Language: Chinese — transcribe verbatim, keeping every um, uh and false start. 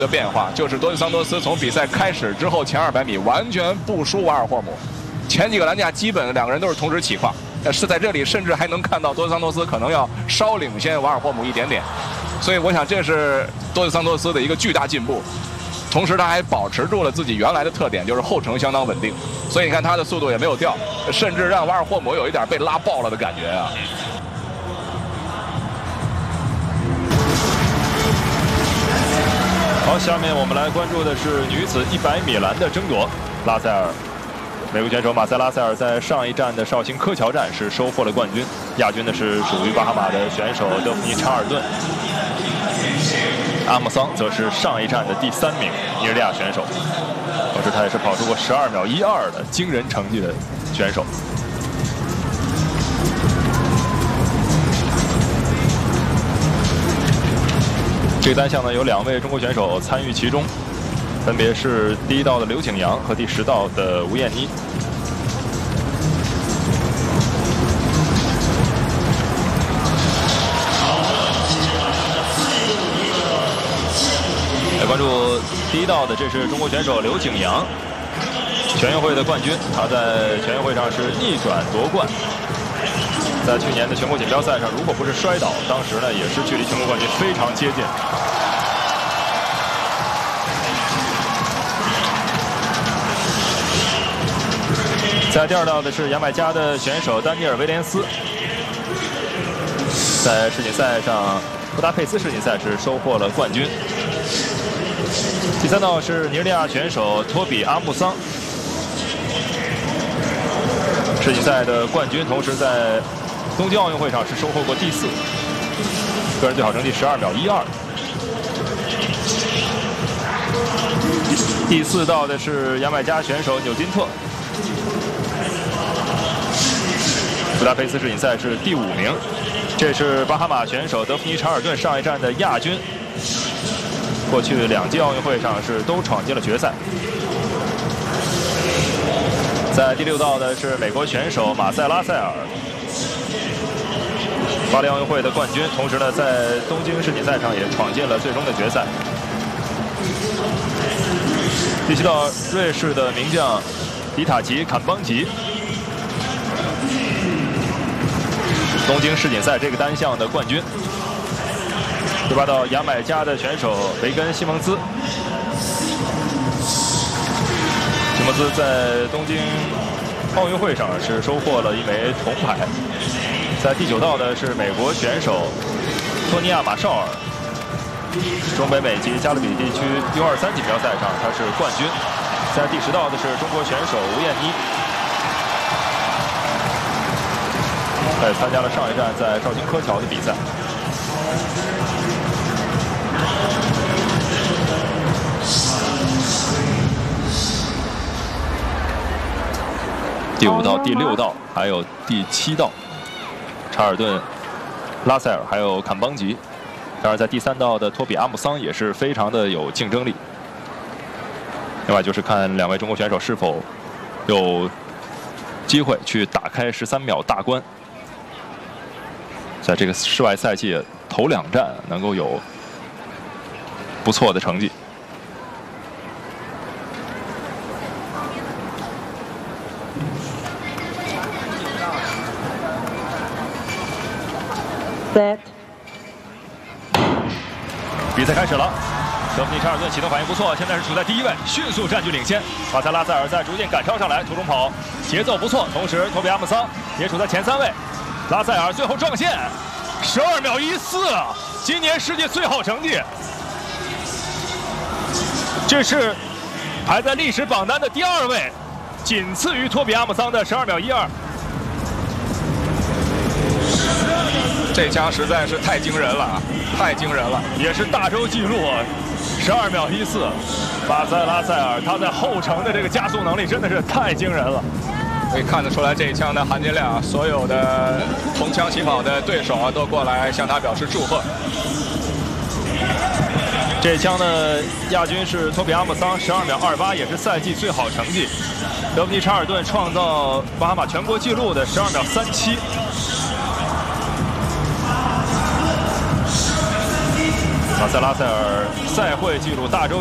的变化，就是多斯桑托斯从比赛开始之后前二百米完全不输瓦尔霍姆，前几个栏架基本两个人都是同时起跨，是在这里甚至还能看到多斯桑托斯可能要稍领先瓦尔霍姆一点点，所以我想这是多斯桑托斯的一个巨大进步。同时他还保持住了自己原来的特点，就是后程相当稳定，所以你看他的速度也没有掉，甚至让瓦尔霍姆有一点被拉爆了的感觉啊。 好，下面我们来关注的是女子一百米栏的争夺。拉塞尔，美国选手马塞拉塞尔在上一站的绍兴科桥站是收获了冠军，亚军的是属于巴哈马的选手德芙妮查尔顿。阿姆桑则是上一站的第三名尼日利亚选手，同时他也是跑出过十二秒一二的惊人成绩的选手。这个单项呢有两位中国选手参与其中，分别是第一道的刘景阳和第十道的吴艳妮。来关注第一道的，这是中国选手刘景阳，全运会的冠军，他在全运会上是逆转夺冠。在去年的全国锦标赛上，如果不是摔倒，当时呢也是距离全国冠军非常接近。在第二道的是牙买加的选手丹尼尔·威廉斯，在世锦赛上，布达佩斯世锦赛是收获了冠军。第三道是尼日利亚选手托比·阿穆桑，世锦赛的冠军，同时在东京奥运会上是收获过第四，个人最好成绩十二秒一二。第四道的是牙买加选手纽金特，布达佩斯世锦赛是第五名。这是巴哈马选手德芙妮查尔顿上一站的亚军，过去两届奥运会上是都闯进了决赛。在第六道的是美国选手马塞拉塞尔，巴黎奥运会的冠军，同时呢在东京世锦赛上也闯进了最终的决赛。第七道瑞士的名将迪塔奇·坎邦吉，东京世锦赛这个单项的冠军。第八道牙买加的选手维根·西蒙兹，西蒙兹在东京奥运会上是收获了一枚铜牌。在第九道的是美国选手托尼亚·马绍尔，中北美及加勒比地区 U 二三锦标赛上他是冠军。在第十道的是中国选手吴艳妮，他也参加了上一站在绍兴科桥的比赛。第五道、第六道还有第七道，查尔顿、拉塞尔还有坎邦吉。当然，在第三道的托比阿姆桑也是非常的有竞争力。另外就是看两位中国选手是否有机会去打开十三秒大关，在这个室外赛季头两站能够有不错的成绩。 Set. 比赛开始了，德芙妮查尔顿启动反应不错，现在是处在第一位，迅速占据领先。马塞拉塞尔在逐渐赶超上来，途中跑节奏不错，同时托比阿姆桑也处在前三位。拉塞尔最后撞线，十二秒一四，今年世界最好成绩。这是排在历史榜单的第二位，仅次于托比阿姆桑的十二秒一二。 这枪实在是太惊人了啊！太惊人了， 也是大洲纪录，十二秒一四。马塞拉塞尔他在后程的这个加速能力真的是太惊人了， 可以看得出来这一枪的含金量，所有的同枪起跑的对手啊都过来向他表示祝贺。 这枪的亚军是托比阿姆桑，十二秒二八，也是赛季最好成绩。德芙妮查尔顿创造巴哈马全国纪录的十二秒三七。 马塞拉塞尔赛会纪录大洲。